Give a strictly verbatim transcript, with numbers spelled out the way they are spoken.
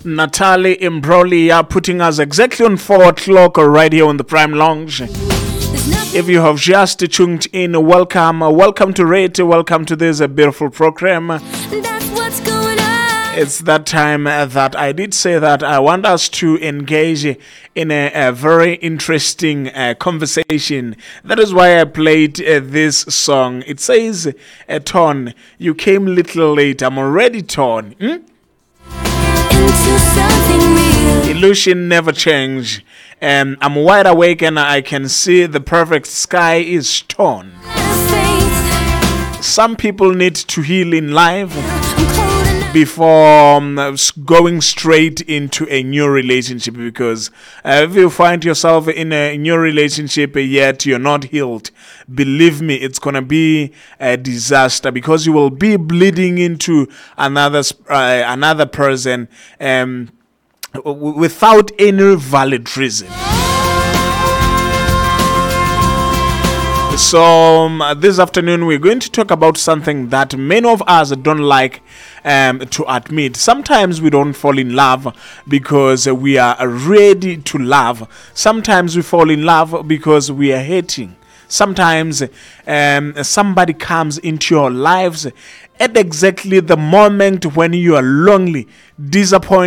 Natalie Imbroglia putting us exactly on four o'clock right here on the Prime Lounge. If you have just tuned in, welcome. Welcome to Rate. Welcome to this uh, beautiful program. That's what's going on. It's that time uh, that I did say that I want us to engage in a, a very interesting uh, conversation. That is why I played uh, this song. It says, uh, Torn, you came a little late. I'm already torn. Hmm? Into something real. Illusion never change. Um, I'm wide awake and I can see the perfect sky is torn. Faith. Some people need to heal in life I'm cold enough. before um, s- going straight into a new relationship, because uh, if you find yourself in a new relationship uh, yet you're not healed, believe me, it's gonna be a disaster, because you will be bleeding into another sp- uh, another person um, w- without any valid reason. So um, this afternoon we're going to talk about something that many of us don't like um, to admit. Sometimes we don't fall in love because we are ready to love. Sometimes we fall in love because we are hating. Sometimes um, somebody comes into your lives at exactly the moment when you are lonely, disappointed,